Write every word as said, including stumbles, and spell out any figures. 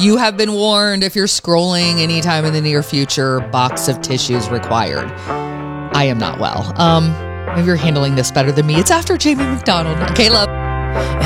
You have been warned. If you're scrolling anytime in the near future, box of tissues required. I am not well. Um, maybe you're handling this better than me. It's after Jamie McDonald. Okay, love.